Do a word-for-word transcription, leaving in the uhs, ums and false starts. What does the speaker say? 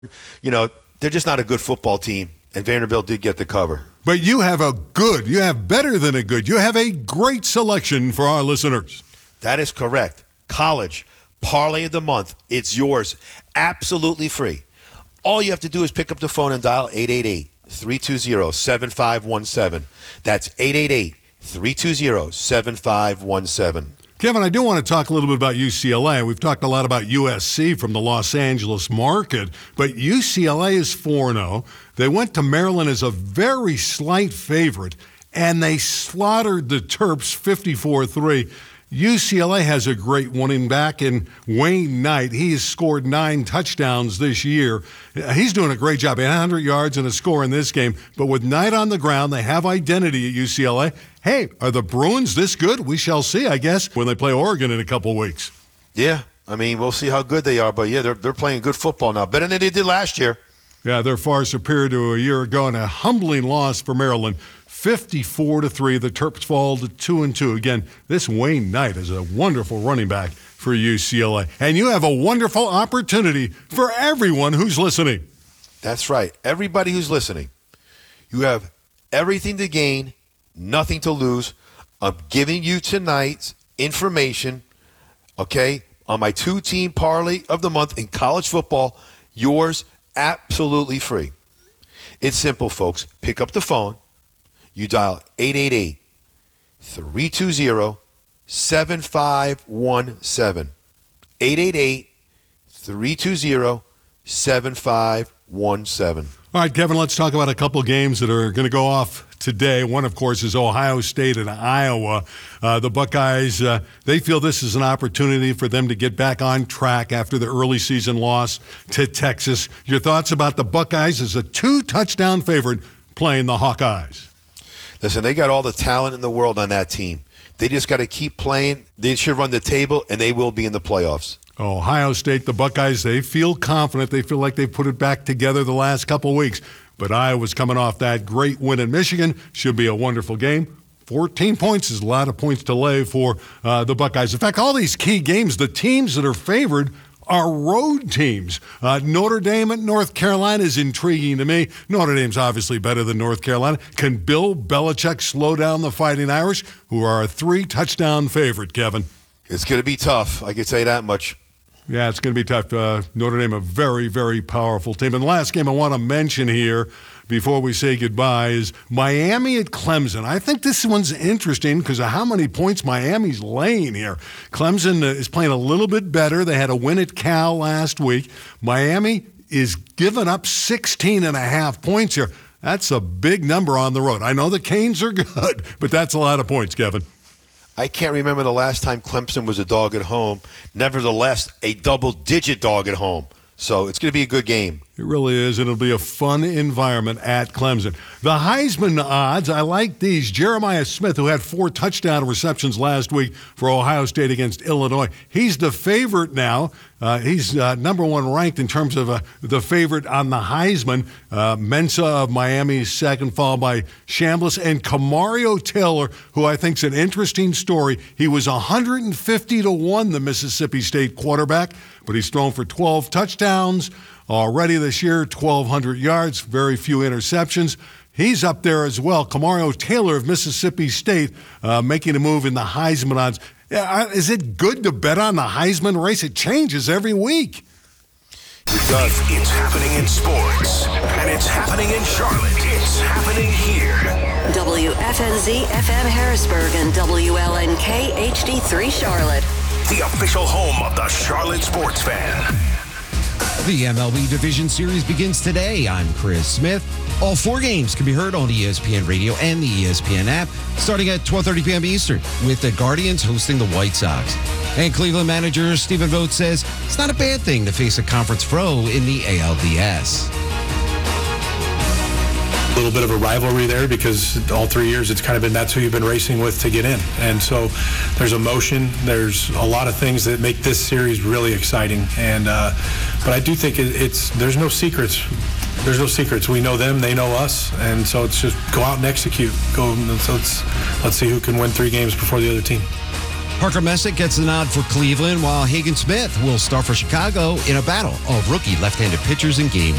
You know, they're just not a good football team, and Vanderbilt did get the cover. But you have a good, you have better than a good, you have a great selection for our listeners. That is correct. College, Parlay of the Month, it's yours, absolutely free. All you have to do is pick up the phone and dial eight eight eight, three two zero, seven five one seven. That's eight eight eight, three two zero, seven five one seven. Kevin, I do want to talk a little bit about U C L A. We've talked a lot about U S C from the Los Angeles market, but U C L A is four and oh. They went to Maryland as a very slight favorite, and they slaughtered the Terps fifty-four three. U C L A has a great running back in Wayne Knight. He has scored nine touchdowns this year. He's doing a great job, eight hundred yards and a score in this game. But with Knight on the ground, they have identity at U C L A. Hey, are the Bruins this good? We shall see, I guess, when they play Oregon in a couple weeks. Yeah, I mean, we'll see how good they are. But, yeah, they're, they're playing good football now, better than they did last year. Yeah, they're far superior to a year ago, and a humbling loss for Maryland. fifty-four to three. The Terps fall to two and two. Again, this Wayne Knight is a wonderful running back for U C L A. And you have a wonderful opportunity for everyone who's listening. That's right. Everybody who's listening. You have everything to gain, nothing to lose. I'm giving you tonight's information, okay, on my two-team parlay of the month in college football. Yours absolutely free. It's simple, folks. Pick up the phone. You dial eight eight eight, three two zero, seven five one seven. eight eight eight, three two zero, seven five one seven. All right, Kevin, let's talk about a couple games that are going to go off today. One, of course, is Ohio State and Iowa. Uh, the Buckeyes, uh, they feel this is an opportunity for them to get back on track after the early season loss to Texas. Your thoughts about the Buckeyes as a two-touchdown favorite playing the Hawkeyes? Listen, they got all the talent in the world on that team. They just got to keep playing. They should run the table, and they will be in the playoffs. Ohio State, the Buckeyes, they feel confident. They feel like they've put it back together the last couple weeks. But Iowa's coming off that great win in Michigan. Should be a wonderful game. fourteen points is a lot of points to lay for uh, the Buckeyes. In fact, all these key games, the teams that are favored are road teams. Uh, Notre Dame at North Carolina is intriguing to me. Notre Dame's obviously better than North Carolina. Can Bill Belichick slow down the Fighting Irish, who are a three-touchdown favorite, Kevin? It's going to be tough. I can say that much. Yeah, it's going to be tough. Uh, Notre Dame, a very, very powerful team. And the last game I want to mention here before we say goodbye is Miami at Clemson. I think this one's interesting because of how many points Miami's laying here. Clemson is playing a little bit better. They had a win at Cal last week. Miami is giving up sixteen and a half points here. That's a big number on the road. I know the Canes are good, but that's a lot of points, Kevin. I can't remember the last time Clemson was a dog at home. Nevertheless, a double-digit dog at home. So it's going to be a good game. It really is, and it'll be a fun environment at Clemson. The Heisman odds, I like these. Jeremiah Smith, who had four touchdown receptions last week for Ohio State against Illinois, he's the favorite now. Uh, he's uh, number one ranked in terms of uh, the favorite on the Heisman. Uh, Mensa of Miami second, followed by Chambliss and Kamario Taylor, who I think is an interesting story. He was one hundred fifty to one, the Mississippi State quarterback, but he's thrown for twelve touchdowns already this year, twelve hundred yards, very few interceptions. He's up there as well. Kamario Taylor of Mississippi State uh, making a move in the Heisman odds. Yeah, is it good to bet on the Heisman race? It changes every week. It does. It's happening in sports, and it's happening in Charlotte. It's happening here. W F N Z F M Harrisburg and W L N K H D three Charlotte. The official home of the Charlotte sports fan. The M L B Division Series begins today. I'm Chris Smith. All four games can be heard on E S P N Radio and the E S P N app, starting at twelve thirty p.m. Eastern, with the Guardians hosting the White Sox. And Cleveland manager Stephen Vogt says it's not a bad thing to face a conference foe in the A L D S. A little bit of a rivalry there because all three years it's kind of been that's who you've been racing with to get in. And so there's emotion. There's a lot of things that make this series really exciting. And uh, but I do think it, it's there's no secrets. There's no secrets. We know them, they know us, and so it's just go out and execute. Go. So let's let's see who can win three games before the other team. Parker Messick gets the nod for Cleveland, while Hagen Smith will start for Chicago in a battle of rookie left-handed pitchers in Game